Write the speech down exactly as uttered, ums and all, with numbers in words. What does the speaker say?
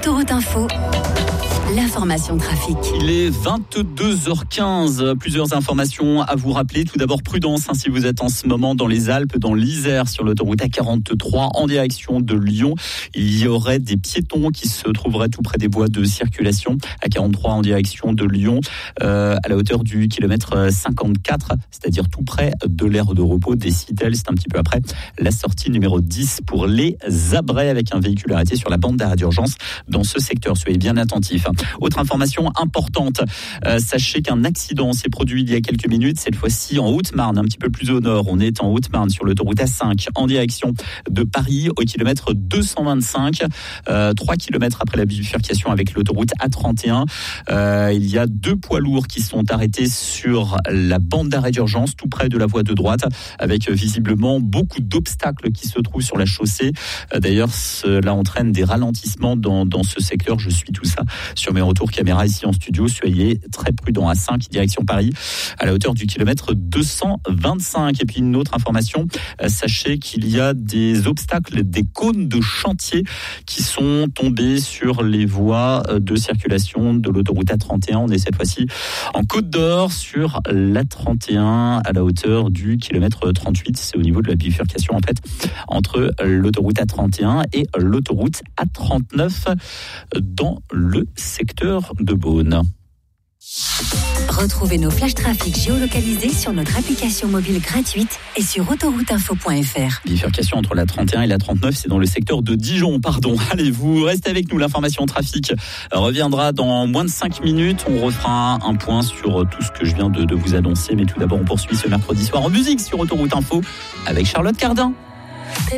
Autoroute Info, l'information trafic. Il est vingt-deux heures quinze. Plusieurs informations à vous rappeler. Tout d'abord, prudence hein, si vous êtes en ce moment dans les Alpes, dans l'Isère, sur l'autoroute A quarante-trois en direction de Lyon. Il y aurait des piétons qui se trouveraient tout près des voies de circulation. A quarante-trois en direction de Lyon, euh, à la hauteur du kilomètre cinquante-quatre, c'est-à-dire tout près de l'aire de repos des Citelles. C'est un petit peu après la sortie numéro dix pour les Abrets, avec un véhicule arrêté sur la bande d'arrêt d'urgence dans ce secteur. Soyez bien attentifs. Autre information importante, euh, sachez qu'un accident s'est produit il y a quelques minutes, cette fois-ci en Haute-Marne, un petit peu plus au nord. On est en Haute-Marne sur l'autoroute A cinq en direction de Paris au kilomètre deux cent vingt-cinq, euh, trois kilomètres après la bifurcation avec l'autoroute A trente et un. Euh, il y a deux poids lourds qui sont arrêtés sur la bande d'arrêt d'urgence tout près de la voie de droite, avec visiblement beaucoup d'obstacles qui se trouvent sur la chaussée. Euh, d'ailleurs, cela entraîne des ralentissements dans, dans ce secteur. Je suis tout ça sur mes retours caméra ici en studio. Soyez très prudents. A cinq, direction Paris, à la hauteur du kilomètre deux cent vingt-cinq. Et puis une autre information, euh, sachez qu'il y a des obstacles, des cônes de chantier qui sont tombés sur les voies de circulation de l'autoroute A trente et un. On est cette fois-ci en Côte d'Or sur l'A trente et un à la hauteur du kilomètre trente-huit. C'est au niveau de la bifurcation en fait entre l'autoroute A trente et un et l'autoroute A trente-neuf dans le secteur de Beaune. Retrouvez nos flashs trafic géolocalisés sur notre application mobile gratuite et sur autoroute info point f r. Bifurcation entre la trente et un et la trente-neuf, c'est dans le secteur de Dijon, pardon. Allez, vous restez avec nous, l'information trafic reviendra dans moins de cinq minutes. On refera un point sur tout ce que je viens de, de vous annoncer, mais tout d'abord on poursuit ce mercredi soir en musique sur Autoroute Info avec Charlotte Cardin.